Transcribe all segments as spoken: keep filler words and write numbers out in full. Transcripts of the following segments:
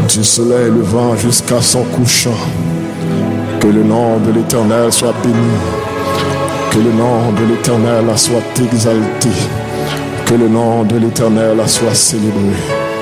du soleil levant jusqu'à son couchant. Que le nom de l'Éternel soit béni. Que le nom de l'Éternel soit exalté. Que le nom de l'Éternel soit célébré.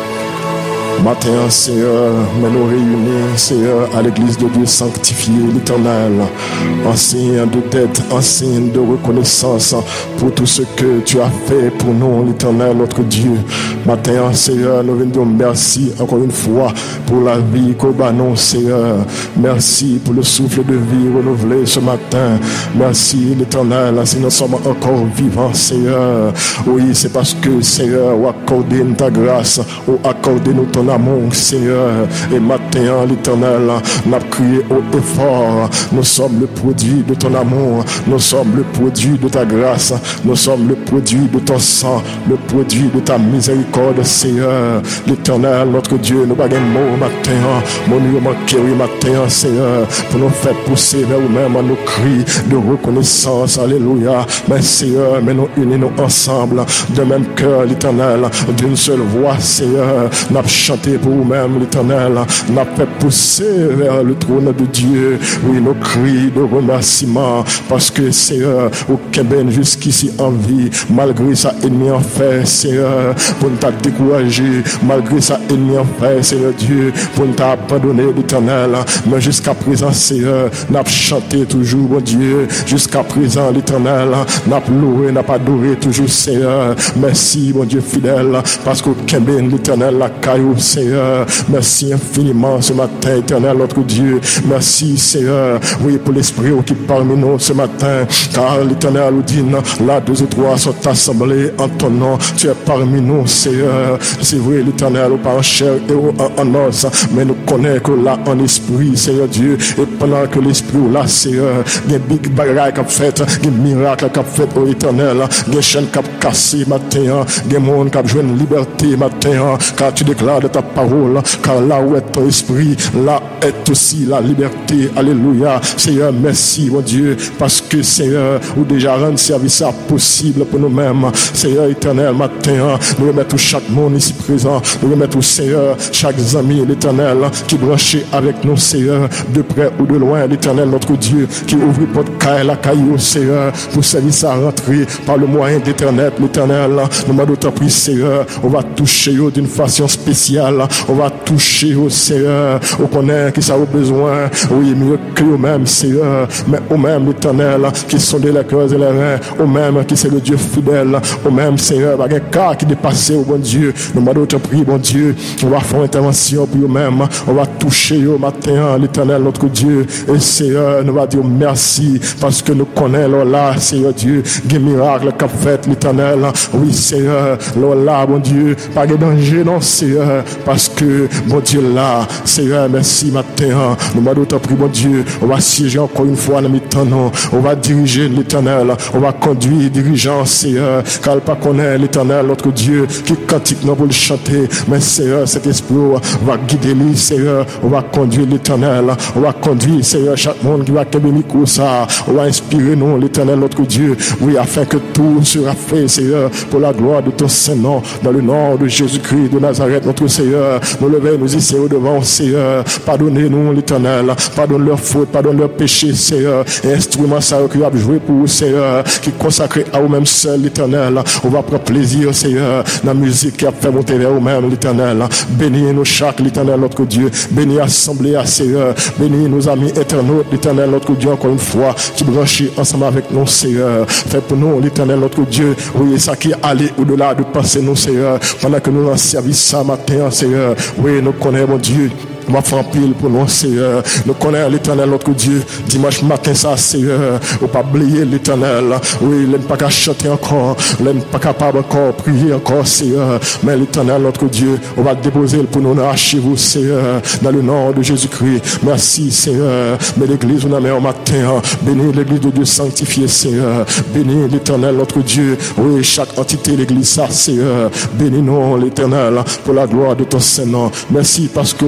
Matin, Seigneur, mais nous réunis, Seigneur, à l'église de Dieu sanctifié, l'Éternel, en signe de dette, en signe de reconnaissance pour tout ce que tu as fait pour nous, l'Éternel, notre Dieu. Matin, Seigneur, nous venons dire merci encore une fois pour la vie qu'au banon, Seigneur. Merci pour le souffle de vie renouvelé ce matin. Merci, l'Éternel, si nous sommes encore vivants, Seigneur. Oui, c'est parce que, Seigneur, ou accordé ta grâce, ou accordé nous ton amour, Seigneur. Et matin, l'Éternel, n'a crié haut et fort. Nous sommes le produit de ton amour. Nous sommes le produit de ta grâce. Nous sommes le produit de ton sang. Le produit de ta miséricorde, Seigneur. L'Éternel, notre Dieu, nous baguons mot matin. Mon Dieu, mon cœur, matin, Seigneur. Pour nous faire pousser vers nous-mêmes nos cris de reconnaissance. Alléluia. Mais Seigneur, mais nous unis-nous ensemble. De même cœur, l'Éternel. D'une seule voix, Seigneur. N'a chanté pour nous-mêmes, l'Éternel, n'a fait pousser vers le trône de Dieu, oui, nos cris de remerciement, parce que Seigneur, au Québec jusqu'ici en vie, malgré sa ennemi en fait, Seigneur, pour ne pas décourager, malgré sa ennemi en fait, Seigneur Dieu, pour ne pas abandonner, l'Éternel, mais jusqu'à présent, Seigneur, n'a chanté toujours, mon Dieu, jusqu'à présent, l'Éternel, n'a loué, n'a pas adoré toujours, Seigneur, merci, mon Dieu fidèle, parce qu'au Québec, l'Éternel, la caillou, Seigneur, merci infiniment ce matin, Éternel, notre Dieu. Merci, Seigneur, oui, pour l'Esprit qui parmi nous ce matin, car l'Éternel nous dit, là, deux ou trois sont assemblés en ton nom, tu es parmi nous, Seigneur. C'est vrai, l'Éternel, au pas en chair et au, en, en os, mais nous connaissons que là, en esprit, Seigneur Dieu, et pendant que l'Esprit là, Seigneur, il y a big bagaille qu'a fait, il y a miracle qu'a fait au Éternel, il y a chaîne qu'a cassé matin, il y a monde qu'a joué une liberté matin, car tu déclares de ta parole, car là où est ton esprit, là est aussi la liberté. Alléluia. Seigneur, merci, mon Dieu, parce que, Seigneur, ou déjà rendre service possible pour nous-mêmes. Seigneur éternel, matin, nous remettons chaque monde ici présent, nous remettons, Seigneur, chaque ami, l'Éternel, qui branché avec nous, Seigneur, de près ou de loin, l'Éternel, notre Dieu, qui ouvre porte la caillou, Seigneur, pour service à rentrer par le moyen d'Éternel, l'Éternel. Nous m'avons d'autant pris, Seigneur, on va toucher d'une façon spéciale. On va toucher au Seigneur. On connaît qui ça a besoin. Oui, mieux que nous-mêmes, Seigneur. Mais au même l'Éternel, qui sont les cœurs et les reins. Au même qui c'est le Dieu fidèle. Au même, Seigneur, il y a un cas qui dépasse au bon Dieu. Nous m'avons d'autant pris, bon Dieu. On va faire une intervention pour nous-mêmes. On va toucher au matin l'Éternel, notre Dieu. Et Seigneur, nous va dire merci parce que nous connaissons là, Seigneur Dieu, des miracles qu'a fait l'Éternel. Oui, Seigneur, là, bon Dieu, pas de danger, non, Seigneur, parce que, bon Dieu, là, Seigneur, merci matin, nous m'avons d'autant pris, bon Dieu, on va siéger encore une fois dans mi-temps, non, on va diriger l'Éternel, on va conduire, dirigeant, Seigneur, car pas connaît l'Éternel, notre Dieu, qui cantique, non, pour le chanter, mais Seigneur, cet esprit va guider lui, Seigneur, on va conduire l'Éternel, on va conduire, Seigneur, chaque monde qui va bénir ça, on va inspirer nous, l'Éternel, notre Dieu, oui, afin que tout sera fait, Seigneur, pour la gloire de ton Saint-Nom, dans le nom de Jésus-Christ de Nazareth, notre Seigneur, nous levons nous ici au devant, Seigneur, pardonnez-nous, l'Éternel, pardonne leurs fautes, pardonne leurs péchés, Seigneur, et instrument ça qui a joué pour vous, Seigneur, qui consacré à vous-même seul, l'Éternel, on va prendre plaisir, Seigneur, dans la musique qui a fait monter vers vous-même, l'Éternel, bénis nos chaque, l'Éternel, notre Dieu, bénis l'assemblée, Seigneur, bénis nos amis internautes, l'Éternel, notre Dieu, encore une fois, qui branchent ensemble avec nous, Seigneur, fais pour nous, l'Éternel, notre Dieu, oui, ça qui est allé au-delà de penser nous, Seigneur, pendant que nous en service ça matin, Seigneur, oui, nous connaissons, mon Dieu, on va faire pile pour nous, Seigneur. Nous connaissons l'Éternel, notre Dieu. Dimanche matin, ça, Seigneur. On ne pas oublier l'Éternel. Oui, il n'est pas qu'à chanter encore. Il n'est pas capable encore prier encore, Seigneur. Mais l'Éternel, notre Dieu, on va déposer pour nous chez vous, Seigneur. Dans le nom de Jésus-Christ. Merci, Seigneur. Mais l'église, on a mis au matin. Bénis l'église de Dieu sanctifiée, Seigneur. Bénis l'Éternel, notre Dieu. Oui, chaque entité, l'église, ça, Seigneur. Bénis-nous, l'Éternel, pour la gloire de ton Saint-Nom. Merci parce que déjà,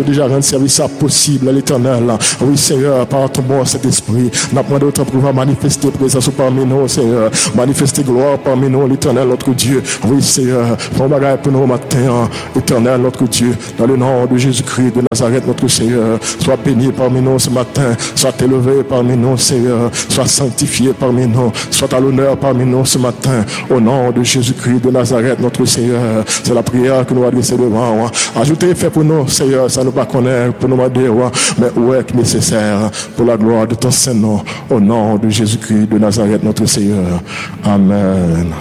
service possible, l'Éternel. Oui, Seigneur, par ton bon Saint-Esprit, nous demandons autant pour pouvoir manifester présence parmi nous, Seigneur. Manifester gloire parmi nous, l'Éternel, notre Dieu. Oui, Seigneur, fais un bagage pour nous matin, Éternel, notre Dieu. Dans le nom de Jésus-Christ de Nazareth, notre Seigneur. Sois béni parmi nous ce matin. Sois élevé parmi nous, Seigneur. Sois sanctifié parmi nous. Sois à l'honneur parmi nous ce matin. Au nom de Jésus-Christ de Nazareth, notre Seigneur. C'est la prière que nous adressons devant. Ajoutez fait pour nous, Seigneur, ça nous pas connaître, pour nous demander, mais où est nécessaire pour la gloire de ton Saint-Nom. Au nom de Jésus-Christ de Nazareth, notre Seigneur. Amen.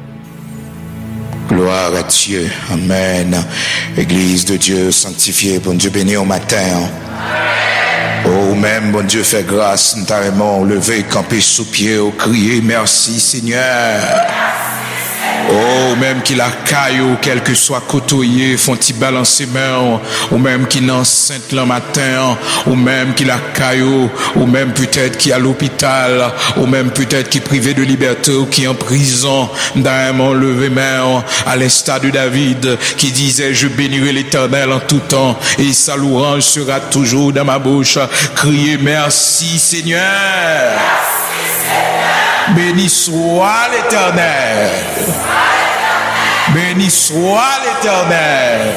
Gloire à Dieu. Amen. Église de Dieu sanctifiée, bon Dieu béni au matin. Oh, même, bon Dieu, fait grâce, notamment, lever, camper sous pied, au crier, merci Seigneur. Oh, même qu'il a caillou, quel que soit côtoyé, font-ils balancer main, ou même qu'il est enceinte le matin, ou même qu'il a caillou, ou même peut-être qu'il est à l'hôpital, ou même peut-être qu'il est privé de liberté, ou qui est en prison, d'ailleurs, levé main, à l'instar de David, qui disait, je bénirai l'Éternel en tout temps, et sa louange sera toujours dans ma bouche. Criez merci Seigneur. Béni soit l'Éternel. Béni soit l'Éternel.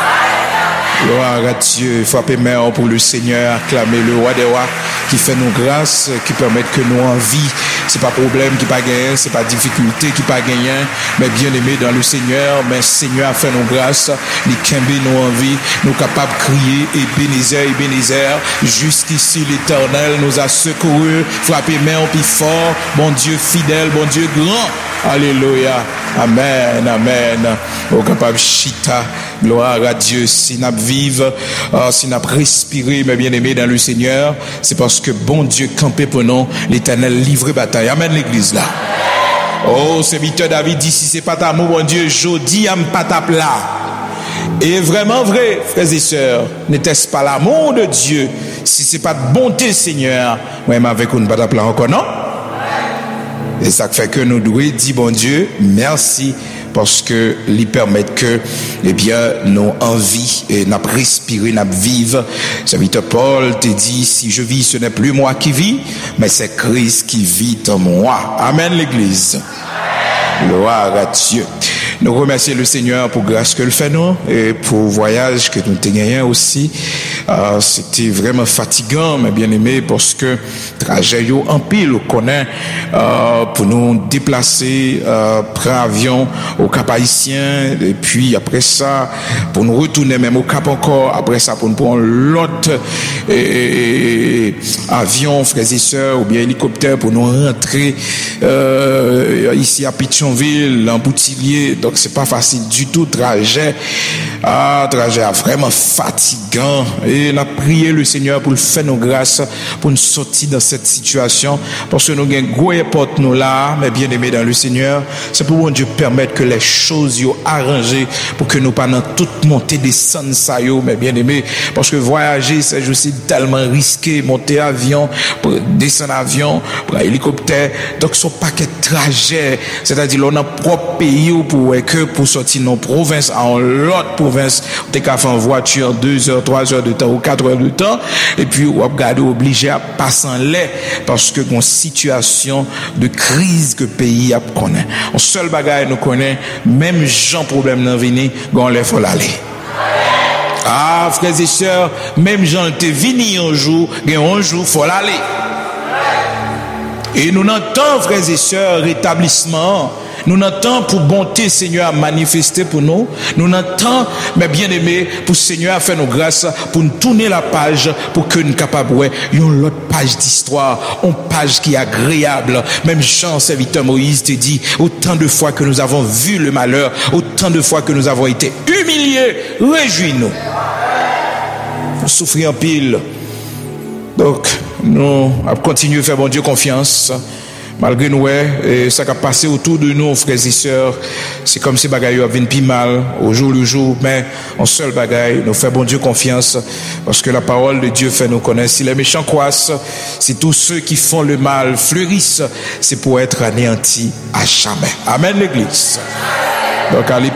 Gloire à Dieu. Frappez main pour le Seigneur. Acclamez le roi des rois qui fait nos grâces, qui permet que nous en vie. C'est pas problème qui pas gagné, c'est pas difficulté qui pas gagné, mais bien aimé dans le Seigneur. Mais Seigneur a fait nos grâces, les kembe nous en vie, nous capables de crier Ebenezer, Ebenezer. Jusqu'ici l'Éternel nous a secourus. Frappez main au plus fort. Bon Dieu fidèle, bon Dieu grand. Alléluia. Amen, amen. Au capable chita. Gloire à Dieu. Si nous vivons, uh, si nous respirons, mes bien-aimés dans le Seigneur, c'est parce que bon Dieu campé pour nous, l'Éternel livré bataille. Amen l'église là. Oh, serviteur David dit, si c'est pas ta amour, bon Dieu, je dis à pas ta plat. Et vraiment vrai, frères et sœurs, n'était-ce pas l'amour de Dieu, si c'est pas de bonté, Seigneur, même avec une pas ta plat encore, non? Et ça fait que nous devons dire, bon Dieu, merci, parce que lui permettent que, eh bien, nos envies, et n'a respirer, n'a vivre. Serviteur Paul te dit, si je vis, ce n'est plus moi qui vis, mais c'est Christ qui vit en moi. Amen, l'église. Gloire à Dieu. Nous remercions le Seigneur pour grâce que le fait nous et pour le voyage que nous tenions aussi. Euh, c'était vraiment fatigant, mais bien aimé, parce que trajet yo en pile, on connaît, euh, pour nous déplacer, euh, prendre avion au Cap Haïtien, et puis après ça, pour nous retourner même au Cap encore, après ça, pour nous prendre l'autre et, et, avion, frères et sœurs, ou bien hélicoptère, pour nous rentrer euh, ici à Pétionville, en Boutillier. Donc c'est pas facile du tout, trajet. Ah, trajet vraiment fatigant. Et on a prié le Seigneur pour le faire nos grâces, pour nous sortir dans cette situation. Parce que nous avons une grosse porte nous là, mais bien aimé dans le Seigneur. C'est pour Dieu permettre que les choses soient arrangées, pour que nous pas dans toute montée descendre ça yo, mais bien aimé. Parce que voyager, c'est juste tellement risqué, monter avion, descendre avion, pour hélicoptère. Donc son paquet de trajet, c'est-à-dire on a propre pays pour que pour sortir nos provinces en l'autre province, t'es qu'à faire en voiture deux heures, trois heures de temps ou quatre heures de temps, et puis on regarder obligé à passer en lait parce que une situation de crise que le pays a connaît. On seul bagaille nous connaît, même gens problème n'en venir, on les faut l'aller. Ah, frères et sœurs, même gens te vini un jour, un jour faut l'aller. Et nous n'entendons, frères et sœurs, rétablissement. Nous n'entendons pour bonté, Seigneur, à manifester pour nous. Nous n'entendons, mais bien aimé, pour Seigneur à faire nos grâces, pour nous tourner la page, pour que nous soyons capables de voir une autre page d'histoire, une page qui est agréable. Même Jean, serviteur Moïse, te dit, autant de fois que nous avons vu le malheur, autant de fois que nous avons été humiliés, réjouis-nous. Nous souffrir en pile. Donc, nous continuons à faire bon Dieu confiance. Malgré nous, et ça qui a passé autour de nous, frères et sœurs, c'est comme si bagaille a vint plus mal au jour le jour, mais en seul bagaille, nous fait bon Dieu confiance, parce que la parole de Dieu fait nous connaître. Si les méchants croissent, si tous ceux qui font le mal fleurissent, c'est pour être anéantis à jamais. Amen, l'église. Donc, à l'épée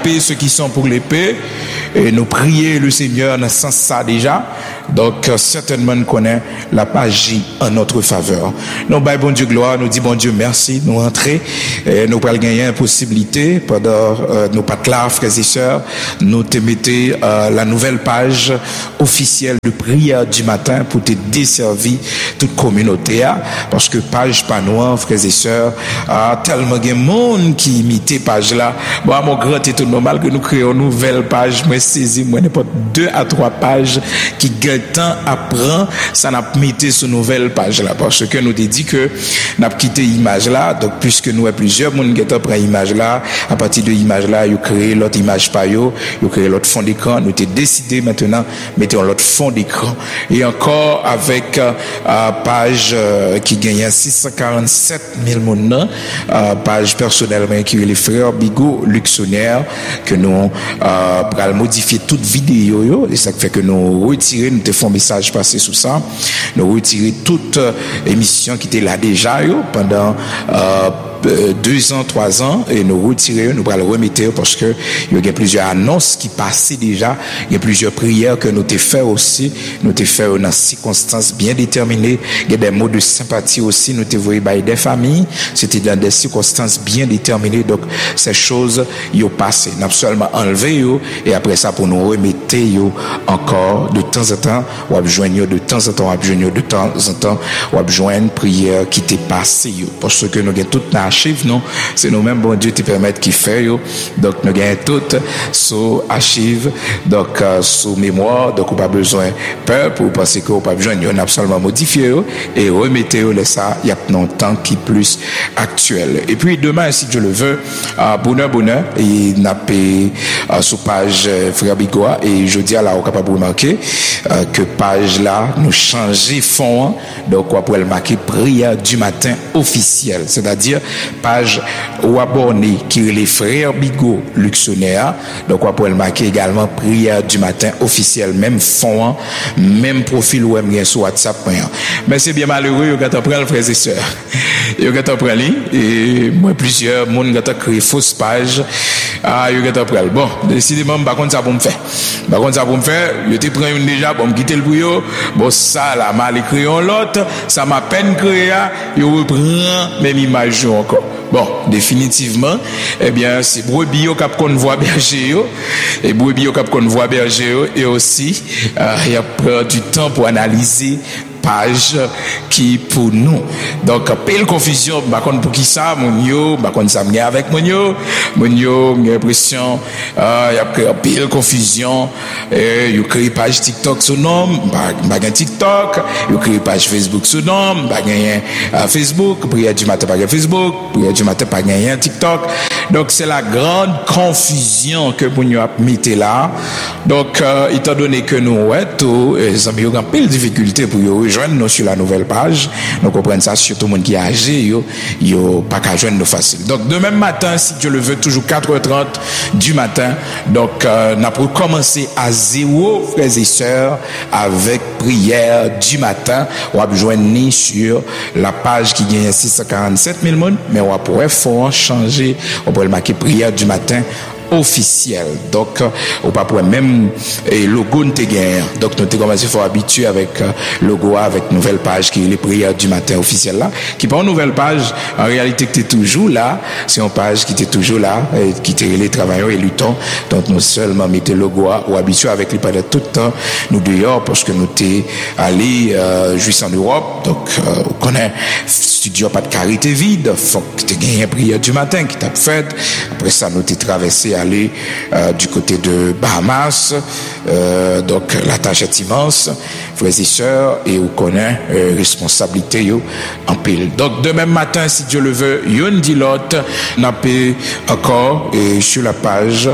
l'épée ceux qui sont pour l'épée. Et nous prier le Seigneur dans ce sens ça déjà. Donc, euh, certainement, nous connaissons la page en notre faveur. Nous, bah, bon Dieu, gloire, nous dit bon Dieu, merci, nous entrer, et nous pas gagner une possibilité, pendant, euh, nous pas là, frères et sœurs, nous te mettez, euh, la nouvelle page officielle de prière du matin pour te desservir toute communauté, hein, parce que page pas noire, frères et sœurs, ah, tellement de monde qui imite page là. Bon, à mon grand, c'est tout normal que nous créons une nouvelle page, moi, saisi, moi, n'importe deux à trois pages qui gagnent temps apprend, ça n'a pas mis sur nouvelle page là, parce que nous te dit que n'a quitté image là, donc puisque nous avons plusieurs monde qui prend image là, à partir de image là, ils créé l'autre image par yo, ils créé l'autre fond d'écran, nous t'ai décidé maintenant mettons l'autre fond d'écran et encore avec euh, euh, page euh, qui gagne six cent quarante-sept mille monde, euh, page personnellement qui est les frères Bigot Luxonnaire que nous euh, pour modifier toute vidéo yo, et ça fait que nous retirer, nous te font message passé sur ça, nous retirer toute euh, émission qui était là déjà yo, pendant euh, deux ans, trois ans, et nous retirer, nous le remettre parce que il y a plusieurs annonces qui passaient déjà, il y a plusieurs prières que nous t'ai fait aussi, nous t'ai fait dans circonstances bien déterminées, il y a des mots de sympathie aussi, nous t'ai voyé by des familles, c'était dans des circonstances bien déterminées, donc ces choses y ont passé, nous avons seulement enlevé yo, et après ça pour nous remettre yo encore de temps en temps, ou à joindre de temps en temps, ou à joindre de temps en temps, ou à joindre prière qui t'est passée yo, parce que nous avons tout archive non, c'est nous-mêmes bon Dieu te permettre qui fait yo, donc nous gagnons tout sous archive, donc euh, sous mémoire, donc on pas besoin peur pour penser qu'on pas besoin, on a absolument modifié yo, et remettez yo ça il y a un temps qui plus actuel. Et puis demain si Dieu le veut, euh, bonheur bonheur, il n'a pas euh, sous page euh, Frère Bigoa, et je dis à la on capable de remarquer euh, que page là nous changer fond, donc on pourrait marquer prière du matin officiel, c'est-à-dire page ou abonné qui est les frères Bigot Luxonnaire, donc on peut le marquer également prière du matin officiel, même fond, même profil ou même sur WhatsApp. Mais c'est bien malheureux, vous avez pris le frères et sœurs. Vous avez pris et moi plusieurs monde ont créé fausse page. Ah, vous avez pris. Bon, décidément, par contre ça pour me faire. Par contre ça pour me faire, je te prends une déjà pour me quitter le bouillot. Bon ça là, mal écrit en l'autre, ça m'a peine créé, je reprends même image encore. Bon, définitivement, eh bien, c'est brebis au cap qu'on voit berger, et brebis au cap qu'on voit berger, et aussi, euh, il y a pris du temps pour analyser page qui pour nous. Donc, pile confusion, par contre, pour qui ça, mon yo, par contre, ça me avec mon yo, mon yo, j'ai l'impression, il y a pile confusion, et il crée page TikTok sous nom, pas gain TikTok, il crée page Facebook sous nom, pas gain Facebook, prière du matin, pas gain Facebook, prière du matin, pas gain TikTok. Donc, c'est la grande confusion que pour nous mis là. Donc, euh, étant donné que nous, ouais, tout, les amis, ont pile difficulté pour nous rejoindre nous sur la nouvelle page. Nous comprenons ça, surtout le monde qui est âgé, yo, yo, pas qu'à joindre nous facile. Donc, demain matin, si Dieu le veut, toujours quatre heures trente du matin. Donc, euh, nous avons commencé à zéro, frères et sœurs, avec prière du matin. On va joindre sur la page qui gagne six cent quarante-sept mille monde, mais on va pouvoir fort changer, on peut le marquer prière du matin officiel. Donc, on pas pour même et logo ne te gagne. Donc, nous t'es commencé à habitué avec euh, logo avec nouvelle page qui est les prières du matin officiel là, qui pas une nouvelle page. En réalité, que t'es toujours là. C'est une page qui t'es toujours là, et qui t'es les travailleurs et luttons. Donc, nous seulement mettez logo ou habitué avec les pendant tout le temps. Nous dehors parce que nous t'es allé euh, juste en Europe. Donc, euh, on connaît studio pas de carité vide. Faut que t'aies gagné prière du matin qui t'a fait. Après ça, nous t'es traversé aller euh, du côté de Bahamas, euh, donc la tâche est immense, frères et sœurs, et vous connaissez euh, responsabilité yo, en pile. Donc demain matin, si Dieu le veut, yon dit l'autre, n'a pas encore et sur la page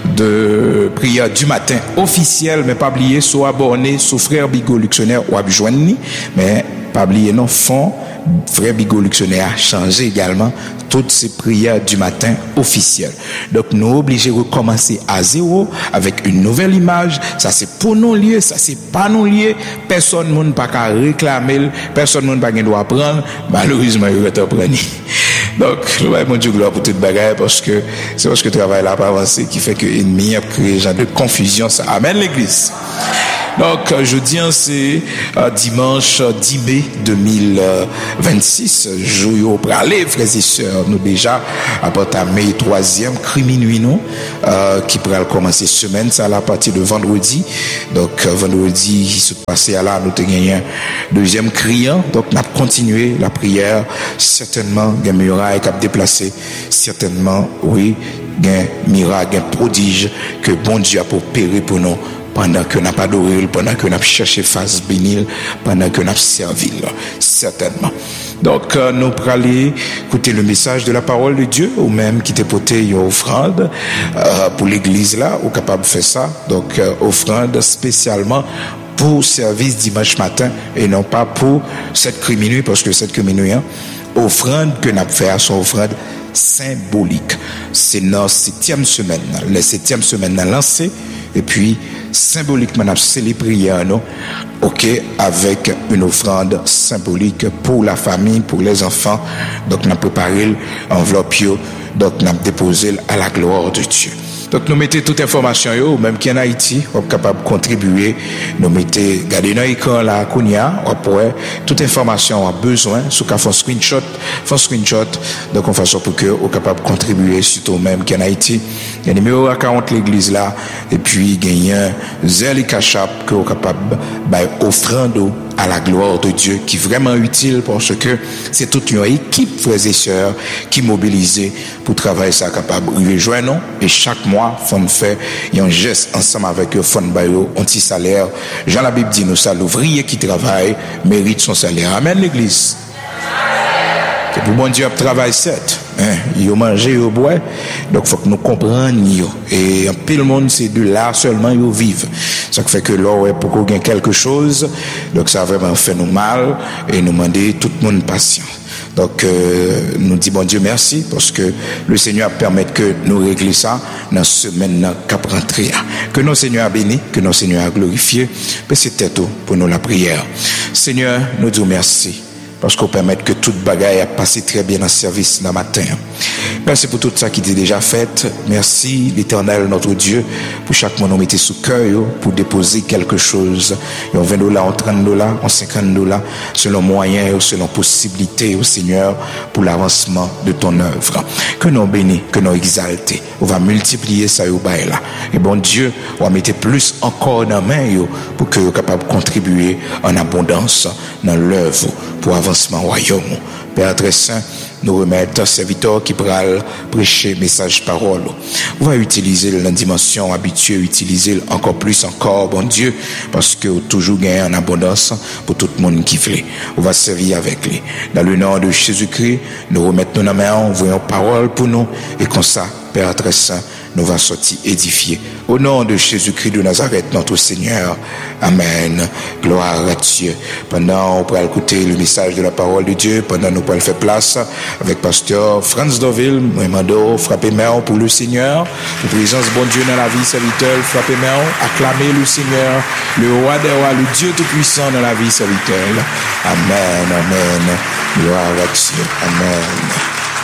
de prière du matin officielle, mais pas oublier, soit abonné, soit frère Bigot Luxonnaire ou abjoigné, mais pas oublier non fond Frère Bigot Luxonnet a changé également toutes ces prières du matin officielles. Donc nous obligés de recommencer à zéro avec une nouvelle image. Ça c'est pour nous lier, ça c'est pas nous lier. Personne ne peut pas réclamer, personne ne peut pas doit prendre. Malheureusement, il va te prendre. Donc, je vais mon Dieu gloire pour toute bagaille parce que c'est parce que le travail n'a pas avancé qui fait que l'ennemi a créé genre de confusion. Ça amène l'église. Donc, jeudi, c'est euh, dimanche dix mai deux mille vingt-six, jour au pralé, frères et sœurs, nous déjà, à partir de mai, troisième, cri minuit, nous, euh, qui pourra commencer semaine, ça, à partir de vendredi. Donc, euh, vendredi, il se passait à là, nous avons gagné un deuxième criant. Donc, on a continué la prière, certainement, il y a un muraille qui a déplacé, certainement, oui, il y a un miracle, un prodige que bon Dieu a opéré pour nous. Pendant que n'a pas adoré, pendant que n'a cherché face bénil, pendant que n'a servi, certainement. Donc, euh, nous pourrons aller écouter le message de la parole de Dieu, ou même qui t'est porté une offrande euh, pour l'église là, ou capable de faire ça. Donc, euh, offrande spécialement pour service dimanche matin, et non pas pour sept minuit, parce que sept minuit, hein, offrande que n'a fait à son offrande symbolique. C'est notre septième semaine, la septième semaine lancée, et puis symboliquement on a célébré non ok avec une offrande symbolique pour la famille, pour les enfants. Donc on a préparé l'enveloppe, donc on a déposé à la gloire de Dieu. Donc nous mettons toute information yo, même qui en Haïti, on est capable de contribuer. Nous mettons, regardez dans l'écran là, Kounia, après toute information on a besoin, sur qu'à faire screenshot, faire screenshot, donc on façon pour que on est capable de contribuer, surtout même qui en Haïti. Il y a un numéro à quarante l'église là, et puis il y a un zèle et cachap que on est capable de offrande à la gloire de Dieu, qui est vraiment utile parce que c'est toute une équipe, frères et sœurs, qui mobilisée pour travailler ça capable de rejoindre. Et chaque mois, faut faire un geste ensemble avec eux, faut bailler un petit salaire. Jean la Bible dit nous ça, l'ouvrier qui travaille mérite son salaire. Amen l'église. Que pour bon Dieu travaille certes, hein, il mange, il boit, donc faut que nous comprenions. Et un peu le monde c'est de là seulement ils vivent. Ça fait que là ouais, pour qu'on gagne quelque chose, donc ça a vraiment fait nous mal et nous demander tout le monde patient. Donc euh, nous disons bon Dieu merci parce que le Seigneur permet que nous régler ça dans la semaine cap rentrer. Que nos Seigneur a béni, que nos Seigneur a glorifié, mais c'était tout pour nous la prière. Seigneur, nous disons merci. Parce qu'on permet que toute bagaille a passé très bien en service dans le matin. Merci pour tout ça qui était déjà fait. Merci l'Éternel, notre Dieu, pour chaque moment nous mettez sous cœur pour déposer quelque chose. Et on vingt dollars, en trente dollars, en cinquante dollars, selon moyens et selon possibilités au Seigneur pour l'avancement de ton œuvre. Que nous bénis, que nous exaltés. On va multiplier ça au bail là. Et bon Dieu, on va mettre plus encore dans la main pour que vous soyez capable de contribuer en abondance dans l'œuvre pour avancement royaume. Père très saint, nous remettons serviteur qui pourra prêcher message parole. On va utiliser la dimension habituée, utiliser encore plus encore, bon Dieu, parce que toujours gagner en abondance pour tout le monde qui veut. On va servir avec lui. Dans le nom de Jésus-Christ, nous remettons nos mains, voyons parole pour nous, et comme ça, Père très saint, nous va sortir édifiés. Au nom de Jésus-Christ de Nazareth, notre Seigneur. Amen. Gloire à Dieu. Pendant, on pourra écouter le message de la parole de Dieu, pendant nous pourrons faire place avec pasteur Franz Doville, Mohamado, frappez main pour le Seigneur. Pour présence, bon Dieu dans la vie, serviteur, frappez main, acclamez le Seigneur, le roi des rois, le Dieu tout-puissant dans la vie, serviteur. Amen, amen. Gloire à Dieu. Amen.